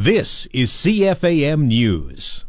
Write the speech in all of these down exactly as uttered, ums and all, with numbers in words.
This is C F A M News.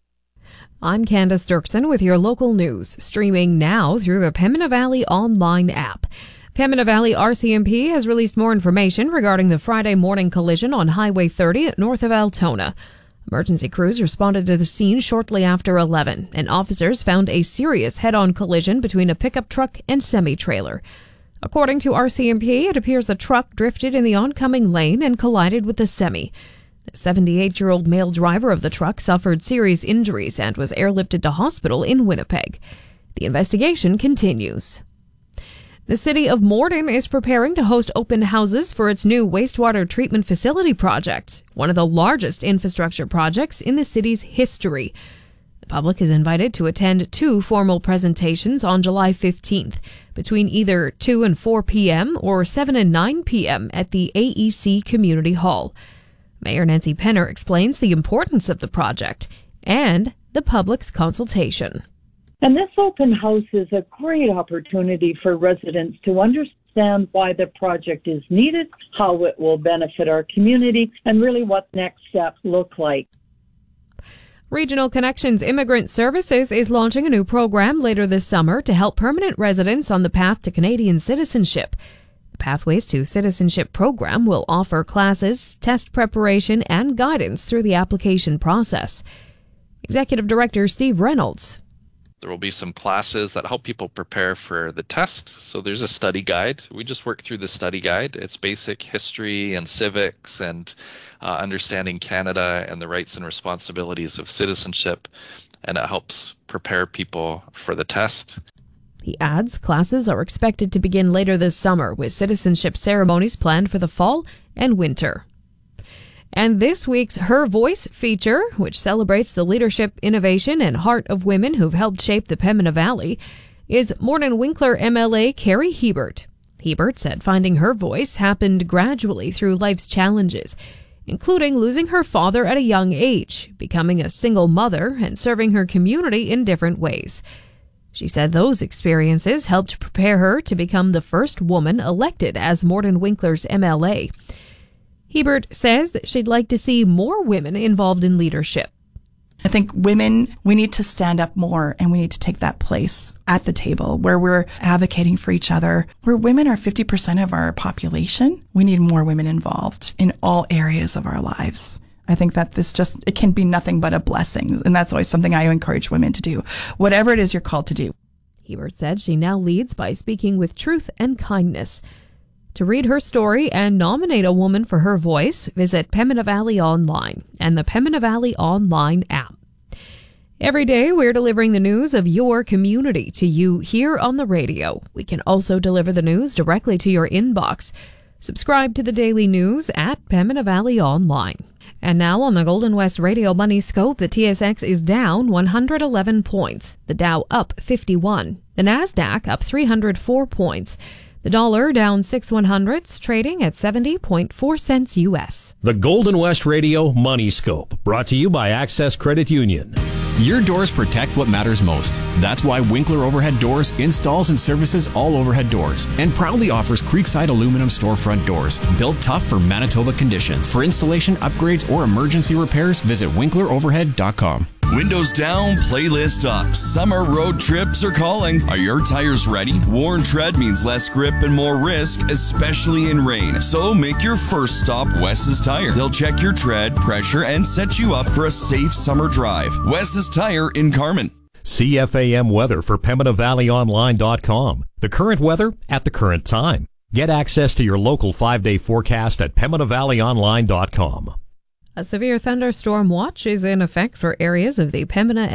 I'm Candace Dirksen with your local news, streaming now through the Pembina Valley online app. Pembina Valley R C M P has released more information regarding the Friday morning collision on Highway thirty north of Altona. Emergency crews responded to the scene shortly after eleven, and officers found a serious head-on collision between a pickup truck and semi-trailer. According to R C M P, it appears the truck drifted in the oncoming lane and collided with the semi. The seventy-eight-year-old male driver of the truck suffered serious injuries and was airlifted to hospital in Winnipeg. The investigation continues. The city of Morden is preparing to host open houses for its new wastewater treatment facility project, one of the largest infrastructure projects in the city's history. The public is invited to attend two formal presentations on July fifteenth, between either two and four p.m. or seven and nine p.m. at the A E C Community Hall. Mayor Nancy Penner explains the importance of the project and the public's consultation. And this open house is a great opportunity for residents to understand why the project is needed, how it will benefit our community, and really what next steps look like. Regional Connections Immigrant Services is launching a new program later this summer to help permanent residents on the path to Canadian citizenship. The Pathways to Citizenship program will offer classes, test preparation, and guidance through the application process. Executive Director Steve Reynolds. There will be some classes that help people prepare for the test. So there's a study guide. We just work through the study guide. It's basic history and civics and uh, understanding Canada and the rights and responsibilities of citizenship. And it helps prepare people for the test. He adds classes are expected to begin later this summer, with citizenship ceremonies planned for the fall and winter. And this week's Her Voice feature, which celebrates the leadership, innovation, and heart of women who've helped shape the Pembina Valley, is Morden-Winkler M L A Carrie Hebert. Hebert said finding her voice happened gradually through life's challenges, including losing her father at a young age, becoming a single mother, and serving her community in different ways. She said those experiences helped prepare her to become the first woman elected as Morden-Winkler's M L A. Hebert says she'd like to see more women involved in leadership. I think women, we need to stand up more, and we need to take that place at the table where we're advocating for each other. Where women are fifty percent of our population, we need more women involved in all areas of our lives. I think that this just, it can be nothing but a blessing, and that's always something I encourage women to do, whatever it is you're called to do. Hebert said she now leads by speaking with truth and kindness. To read her story and nominate a woman for her voice, visit Pembina Valley Online and the Pembina Valley Online app. Every day, we're delivering the news of your community to you here on the radio. We can also deliver the news directly to your inbox. Subscribe to the daily news at Pembina Valley Online. And now on the Golden West Radio Money Scope, the T S X is down one hundred eleven points, the Dow up fifty-one, the Nasdaq up three hundred four points. The dollar down six one hundredths, trading at seventy point four cents U S. The Golden West Radio Money Scope, brought to you by Access Credit Union. Your doors protect what matters most. That's why Winkler Overhead Doors installs and services all overhead doors and proudly offers Creekside aluminum storefront doors, built tough for Manitoba conditions. For installation, upgrades, or emergency repairs, visit winkler overhead dot com. Windows down, playlist up. Summer road trips are calling. Are your tires ready? Worn tread means less grip and more risk, especially in rain. So make your first stop Wes's Tire. They'll check your tread, pressure, and set you up for a safe summer drive. Wes's Tire in Carman. C F A M weather for Pembina Valley Online dot com. The current weather at the current time. Get access to your local five-day forecast at Pembina Valley Online dot com. A severe thunderstorm watch is in effect for areas of the Pembina